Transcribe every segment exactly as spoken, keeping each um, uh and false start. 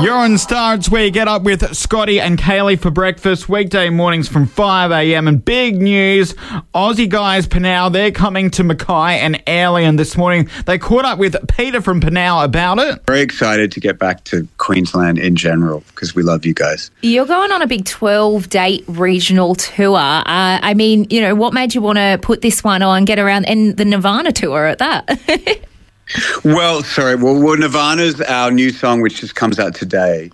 You're on Star. It's where you get up with Scotty and Kaylee for breakfast, weekday mornings from five a.m. And big news, Aussie guys Panau, they're coming to Mackay and Airlie. And this morning they caught up with Peter from Panau about it. Very excited to get back to Queensland in general because we love you guys. You're going on a big twelve-date regional tour. Uh, I mean, you know, what made you want to put this one on, get around, and the Nirvana tour at that? Well, sorry. Well, well, Nirvana's our new song, which just comes out today.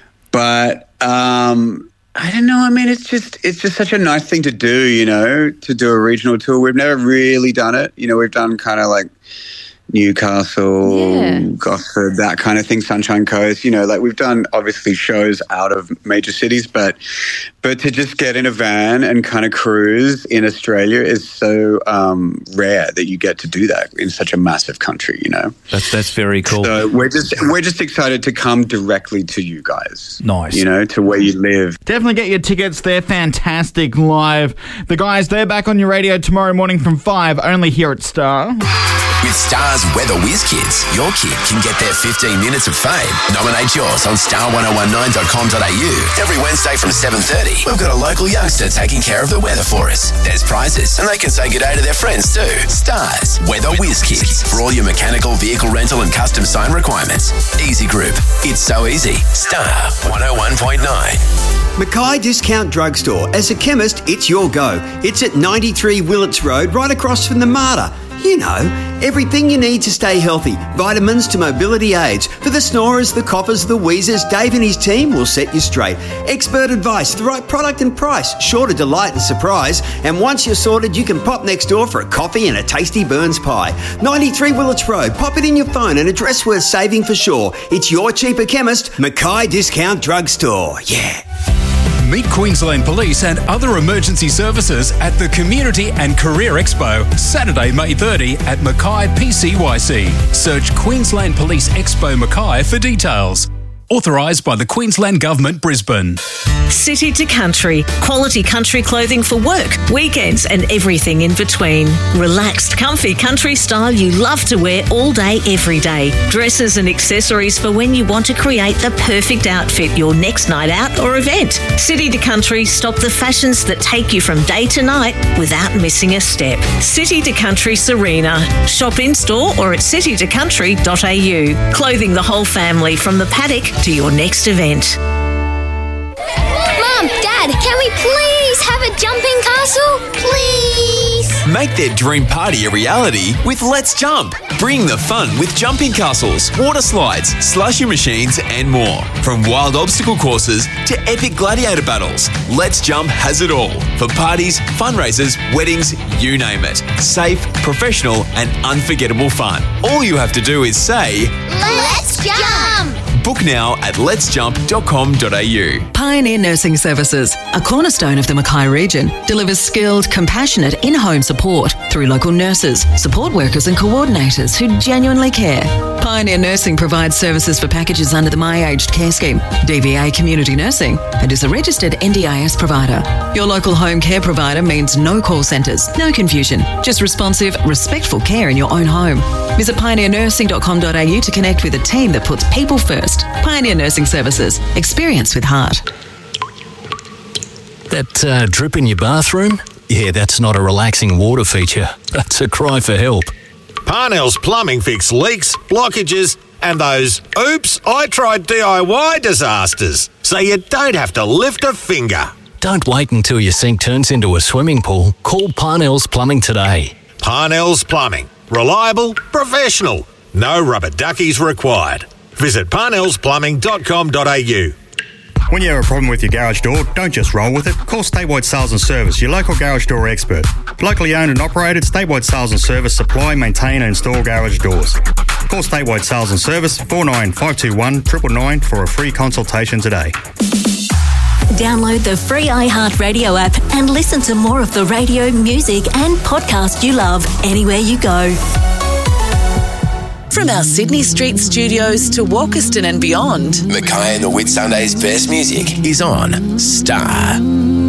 But um, I don't know. I mean, it's just it's just such a nice thing to do, you know, to do a regional tour. We've never really done it. You know, we've done kind of like Newcastle, yeah. Gosford, that kind of thing, Sunshine Coast. You know, like we've done obviously shows out of major cities, but but to just get in a van and kind of cruise in Australia is so um, rare that you get to do that in such a massive country. You know, that's that's very cool. So we're just we're just excited to come directly to you guys. Nice, you know, to where you live. Definitely get your tickets. They're fantastic live. The guys, they're back on your radio tomorrow morning from five, only here at Star. With Star's Weather Whiz Kids, your kid can get their fifteen minutes of fame. Nominate yours on star ten nineteen dot com dot a u. Every Wednesday from seven thirty, we've got a local youngster taking care of the weather for us. There's prizes, and they can say good day to their friends too. Star's Weather Whiz Kids, for all your mechanical, vehicle rental and custom sign requirements. Easy Group. It's so easy. Star one oh one point nine. Mackay Discount Drugstore. As a chemist, it's your go. It's at ninety-three Willits Road, right across from the MARTA. You know, everything you need to stay healthy. Vitamins to mobility aids. For the snorers, the coughers, the wheezers, Dave and his team will set you straight. Expert advice, the right product and price, sure to delight and surprise. And once you're sorted, you can pop next door for a coffee and a tasty Burns pie. ninety-three Willits Road. Pop it in your phone, an address worth saving for sure. It's your cheaper chemist, Mackay Discount Drugstore. Yeah. Meet Queensland Police and other emergency services at the Community and Career Expo, Saturday, May thirtieth at Mackay P C Y C. Search Queensland Police Expo Mackay for details. Authorised by the Queensland Government, Brisbane. City to country. Quality country clothing for work, weekends and everything in between. Relaxed, comfy country style you love to wear all day, every day. Dresses and accessories for when you want to create the perfect outfit your next night out or event. City to country stock the fashions that take you from day to night without missing a step. City to country Serena. Shop in store or at city to country dot a u. Clothing the whole family from the paddock to your next event. Mum, Dad, can we please have a jumping castle? Please! Make their dream party a reality with Let's Jump. Bring the fun with jumping castles, water slides, slushy machines and more. From wild obstacle courses to epic gladiator battles, Let's Jump has it all. For parties, fundraisers, weddings, you name it. Safe, professional and unforgettable fun. All you have to do is say, Let's jump! Book now at lets jump dot com dot a u. Pioneer Nursing Services, a cornerstone of the Mackay region, delivers skilled, compassionate in-home support through local nurses, support workers and coordinators who genuinely care. Pioneer Nursing provides services for packages under the My Aged Care Scheme, D V A Community Nursing, and is a registered N D I S provider. Your local home care provider means no call centres, no confusion, just responsive, respectful care in your own home. Visit pioneer nursing dot com dot a u to connect with a team that puts people first. Pioneer Nursing Services. Experience with heart. That uh, drip in your bathroom? Yeah, that's not a relaxing water feature. That's a cry for help. Parnell's Plumbing fix leaks, blockages and those oops, I tried D I Y disasters, so you don't have to lift a finger. Don't wait until your sink turns into a swimming pool. Call Parnell's Plumbing today. Parnell's Plumbing. Reliable, professional. No rubber duckies required. Visit parnells plumbing dot com dot a u. When you have a problem with your garage door, don't just roll with it. Call Statewide Sales and Service, your local garage door expert. Locally owned and operated, Statewide Sales and Service supply, maintain and install garage doors. Call Statewide Sales and Service four nine five two one nine nine nine for a free consultation today. Download the free iHeartRadio app and listen to more of the radio, music and podcast you love anywhere you go. From our Sydney Street studios to Walkerston and beyond, Mackay and the Whitsundays' best music is on Star.